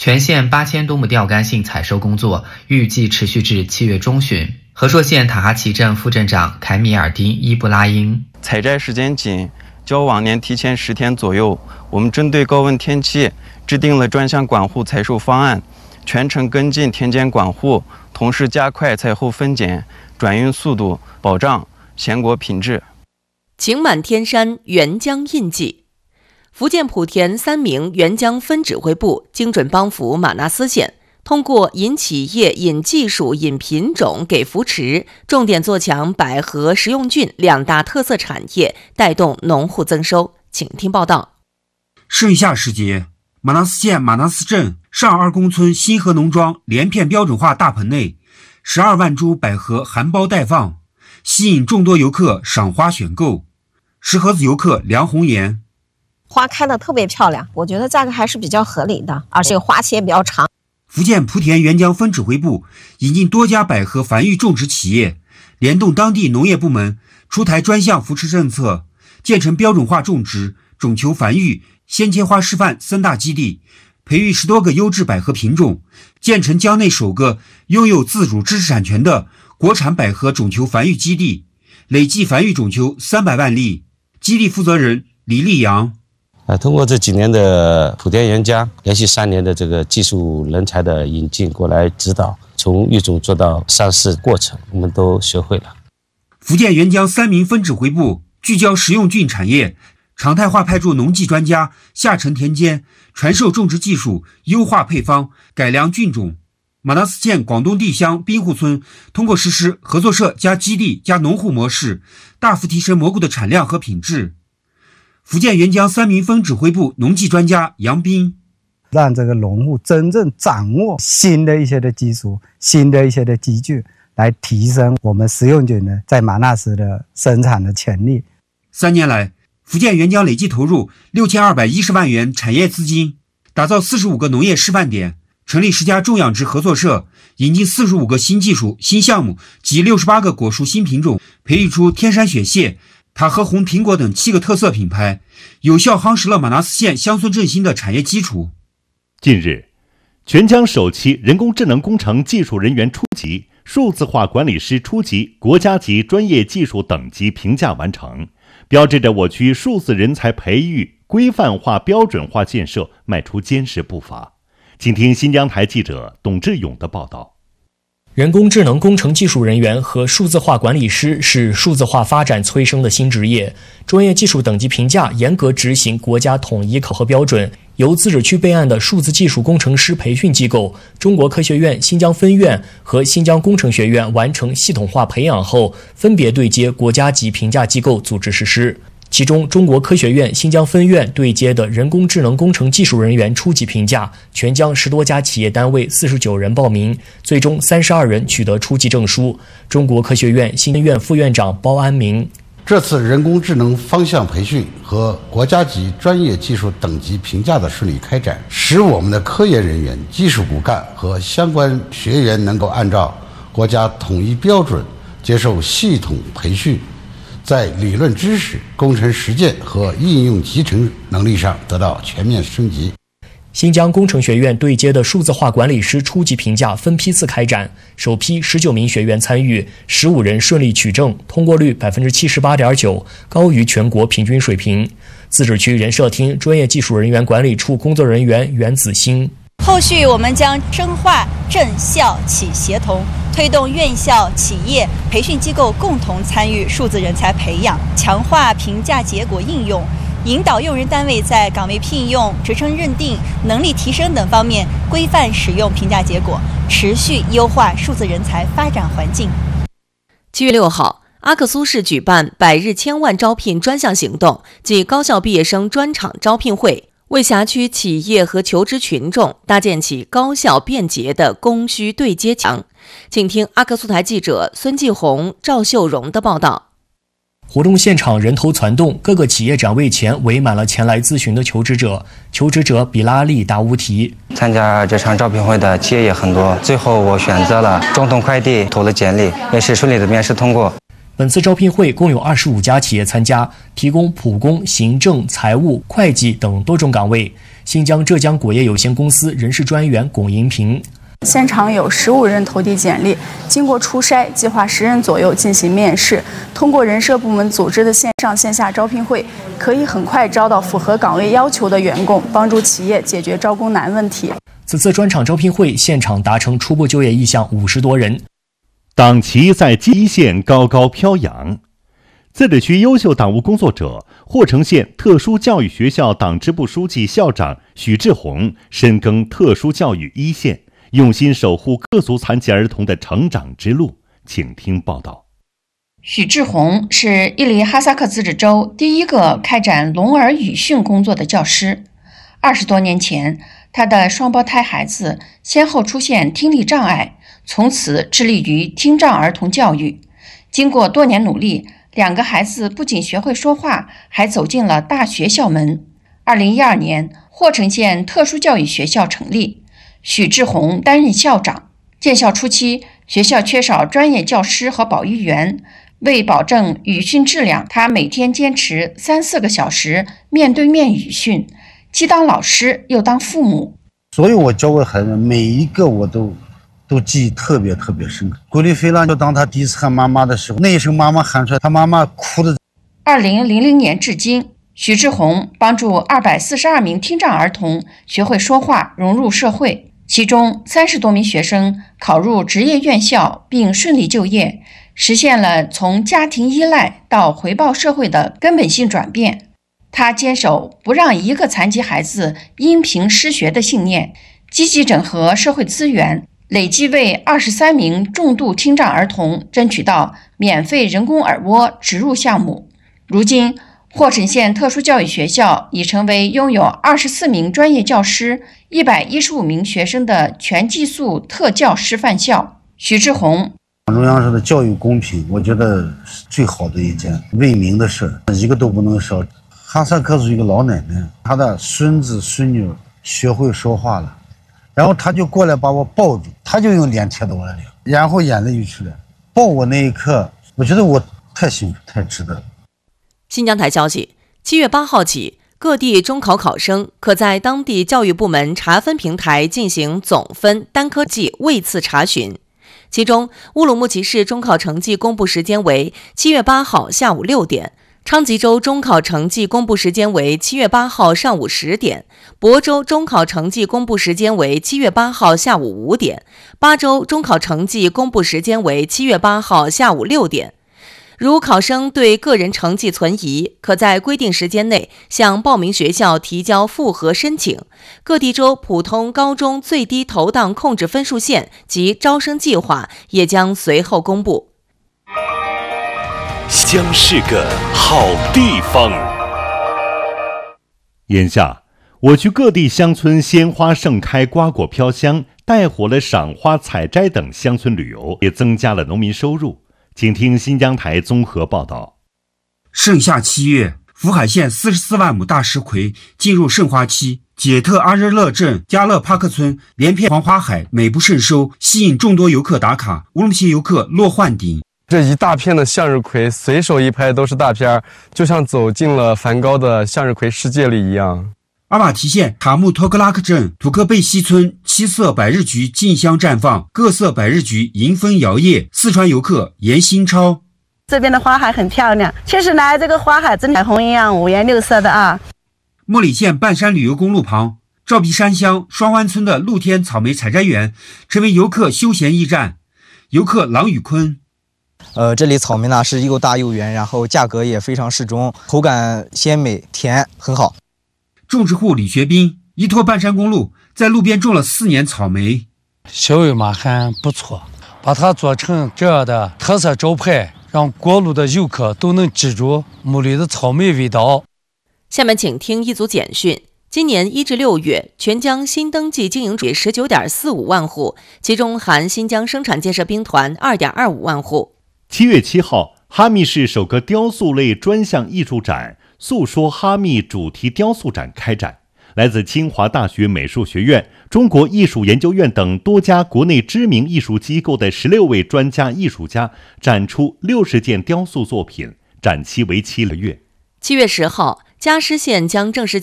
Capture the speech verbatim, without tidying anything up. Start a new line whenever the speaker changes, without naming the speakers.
全县八千多亩钓竿杏采收工作预计持续至七月中旬。和硕县塔哈奇镇副镇长凯米尔丁·伊布拉因：
采摘时间紧，较往年提前十天左右。我们针对高温天气制定了专项管护采收方案，全程跟进田间管护，同时加快采后分拣、转运速度，保障鲜果品质。
晴满天山，沅江印记。福建莆田三名沅江分指挥部精准帮扶马纳斯县，通过引企业、引技术、引品种给扶持，重点做强百合、食用菌两大特色产业，带动农户增收。请听报道。
盛夏时节，马纳斯县马纳斯镇上二公村新河农庄连片标准化大棚内，十二万株百合含苞待放，吸引众多游客赏花选购。石河子游客梁红岩：
花开的特别漂亮，我觉得价格还是比较合理的，而且花期也比较长。
福建莆田沅江分指挥部引进多家百合繁育种植企业，联动当地农业部门出台专项扶持政策，建成标准化种植、种球繁育、鲜切花示范三大基地，培育十多个优质百合品种，建成江内首个拥有自主知识产权的国产百合种球繁育基地，累计繁育种球三百万粒。基地负责人李立阳：
啊，通过这几年的莆田沅江连续三年的这个技术人才的引进过来指导，从育种做到上市过程，我们都学会了。
福建沅江三名分指挥部聚焦食用菌产业，常态化派驻农技专家下沉田间，传授种植技术，优化配方，改良菌种。马纳斯县广东地乡滨户村通过实施合作社加基地加农户模式，大幅提升蘑菇的产量和品质。福建沅江三名分指挥部农技专家杨斌：
让这个农户真正掌握新的一些的技术、新的一些的机具，来提升我们食用菌呢在马纳斯的生产的潜力。
三年来，福建沅江累计投入六千二百一十万元产业资金，打造四十五个农业示范点，成立十家种养殖合作社，引进四十五个新技术、新项目及六十八个果蔬新品种，培育出天山雪蟹、塔和红苹果等七个特色品牌，有效夯实了马纳斯县乡村振兴的产业基础。
近日，全疆首期人工智能工程技术人员初级、数字化管理师初级国家级专业技术等级评价完成，标志着我区数字人才培育规范化、标准化建设迈出坚实步伐。请听新疆台记者董志勇的报道。
人工智能工程技术人员和数字化管理师是数字化发展催生的新职业，专业技术等级评价严格执行国家统一考核标准，由自治区备案的数字技术工程师培训机构中国科学院新疆分院和新疆工程学院完成系统化培养后，分别对接国家级评价机构组织实施。其中，中国科学院新疆分院对接的人工智能工程技术人员初级评价，全疆十多家企业单位四十九人报名，最终三十二人取得初级证书。中国科学院新院副院长包安明：
这次人工智能方向培训和国家级专业技术等级评价的顺利开展，使我们的科研人员、技术骨干和相关学员能够按照国家统一标准接受系统培训，在理论知识、工程实践和应用集成能力上得到全面升级。
新疆工程学院对接的数字化管理师初级评价分批次开展，首批十九名学员参与，十五人顺利取证，通过率 百分之七十八点九， 高于全国平均水平。自治区人社厅专业技术人员管理处工作人员袁子欣：
后续我们将深化镇校企协同，推动院校、企业、培训机构共同参与数字人才培养，强化评价结果应用，引导用人单位在岗位聘用、职称认定、能力提升等方面规范使用评价结果，持续优化数字人才发展环境。
七月六号，阿克苏市举办百日千万招聘专项行动暨高校毕业生专场招聘会，为辖区企业和求职群众搭建起高效便捷的供需对接墙。请听阿克苏台记者孙继红、赵秀荣的报道。
活动现场人头攒动，各个企业展位前围满了前来咨询的求职者。求职者比拉利达乌提：
参加这场招聘会的企业也很多，最后我选择了中通快递，投了简历，也是顺利的面试通过。
本次招聘会共有二十五家企业参加，提供普工、行政、财务、会计等多种岗位。新疆浙江果业有限公司人事专员龚银平。
现场有十五人投递简历，经过初筛，计划十人左右进行面试。通过人社部门组织的线上线下招聘会，可以很快招到符合岗位要求的员工，帮助企业解决招工难问题。
此次专场招聘会现场达成初步就业意向五十多人。
党旗在基线高高飘扬。自治区优秀党务工作者、霍城县特殊教育学校党支部书记、校长许志宏深耕特殊教育一线，用心守护各族残疾儿童的成长之路。请听报道。
许志宏是伊犁哈萨克自治州第一个开展聋儿语训工作的教师。二十多年前，他的双胞胎孩子先后出现听力障碍，从此致力于听障儿童教育。经过多年努力，两个孩子不仅学会说话，还走进了大学校门。二零一二年，霍城县特殊教育学校成立，许志宏担任校长。建校初期，学校缺少专业教师和保育员，为保证语训质量，他每天坚持三四个小时面对面语训，既当老师又当父母。
所以我教过孩子每一个我都都记忆特别特别深刻。郭丽飞呢，就当他第一次喊妈妈的时候，那一声妈妈喊出来，他妈妈哭的。
二零零零年至今，许志宏帮助二百四十二名听障儿童学会说话，融入社会。其中三十多名学生考入职业院校并顺利就业，实现了从家庭依赖到回报社会的根本性转变。他坚守不让一个残疾孩子因凭失学的信念，积极整合社会资源，累计为二十三名重度听障儿童争取到免费人工耳蜗植入项目。如今，霍城县特殊教育学校已成为拥有二十四名专业教师、一百一十五名学生的全寄宿特教师范校。许志宏，
党中央说的教育公平，我觉得是最好的一件为民的事，一个都不能少。哈萨克族一个老奶奶，她的孙子孙女学会说话了，然后她就过来把我抱住，她就用脸贴到我的脸，然后眼泪就出来。抱我那一刻，我觉得我太幸福，太值得了。
新疆台消息，七月八号起，各地中考考生可在当地教育部门查分平台进行总分单科技位次查询。其中，乌鲁木齐市中考成绩公布时间为七月八号下午六点，昌吉州中考成绩公布时间为七月八号上午十点，亳州中考成绩公布时间为七月八号下午五点，巴州中考成绩公布时间为七月八号下午六点。如考生对个人成绩存疑，可在规定时间内向报名学校提交复核申请。各地州普通高中最低投档控制分数线及招生计划也将随后公布。
将是个好地方。
眼下，我区各地乡村鲜花盛开，瓜果飘香，带火了赏花、采摘等乡村旅游，也增加了农民收入。请听新疆台综合报道。
盛夏七月，福海县四十四万亩大石葵进入盛花期，杰特阿日勒镇加勒帕克村连片黄花海美不胜收，吸引众多游客打卡，乌鲁木齐游客落幻顶。
这一大片的向日葵，随手一拍都是大片，就像走进了梵高的向日葵世界里一样。
阿马提县塔木托格拉克镇土克贝西村七色百日菊竞相绽放，各色百日菊迎风摇曳。四川游客严新超，
这边的花海很漂亮，确实呢，这个花海真彩虹一样，五颜六色的啊。
莫里县半山旅游公路旁赵壁山乡双湾村的露天草莓采摘园成为游客休闲驿站。游客郎宇坤，
呃，这里草莓呢是又大又圆，然后价格也非常适中，口感鲜美甜，很好。
种植户李学斌依托半山公路，在路边种了四年草莓，
效益嘛还不错，把它做成这样的特色招牌，让过路的游客都能记住木里的草莓味道。
下面请听一组简讯。今年一至六月，全疆新登记经营主十九点四五万户，其中含新疆生产建设兵团二点二五万户。
七月七号，哈密市首个雕塑类专项艺术展诉说哈密主题雕塑展开展， 来自清华大学美术学院、中国艺术研究院等多家国内知名艺术机构的十六位专家艺术家展出六十件雕塑作品，展期为期了月。
七月十号，嘉施县将正式